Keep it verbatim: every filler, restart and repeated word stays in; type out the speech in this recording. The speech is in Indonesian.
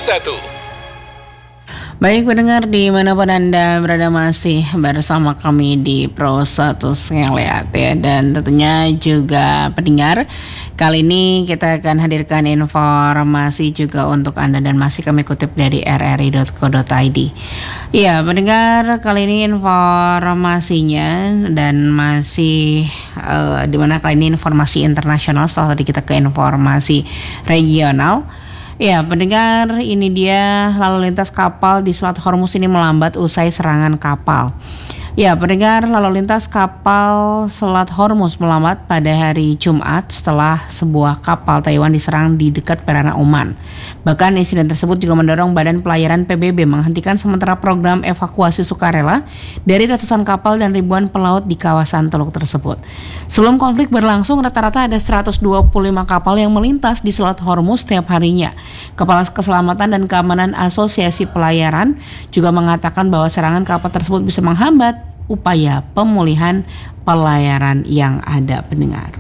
satu. Baik pendengar dimanapun Anda berada masih bersama kami di Pro satu Ngeliat ya. Dan tentunya juga pendengar, kali ini kita akan hadirkan informasi juga untuk Anda dan masih kami kutip dari r r i dot co dot i d. Ya pendengar, kali ini informasinya dan masih uh, dimana kali ini informasi internasional setelah tadi kita ke informasi regional. Ya, pendengar, ini dia lalu lintas kapal di Selat Hormuz ini melambat usai serangan kapal. Ya, pendengar, lalu lintas kapal Selat Hormuz melambat pada hari Jumat setelah sebuah kapal Taiwan diserang di dekat perairan Oman. Bahkan insiden tersebut juga mendorong Badan Pelayaran P B B menghentikan sementara program evakuasi sukarela dari ratusan kapal dan ribuan pelaut di kawasan teluk tersebut. Sebelum konflik berlangsung, rata-rata ada seratus dua puluh lima kapal yang melintas di Selat Hormuz setiap harinya. Kepala Keselamatan dan Keamanan Asosiasi Pelayaran juga mengatakan bahwa serangan kapal tersebut bisa menghambat upaya pemulihan pelayaran yang ada, pendengar.